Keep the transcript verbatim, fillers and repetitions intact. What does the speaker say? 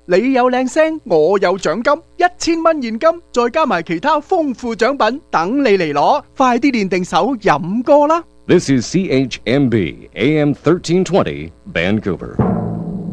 你有靚聲，我有獎金，一千蚊現金，再加埋其他豐富獎品，等你嚟攞。快啲練定手飲歌啦！ This is C H M B A M thirteen twenty Vancouver.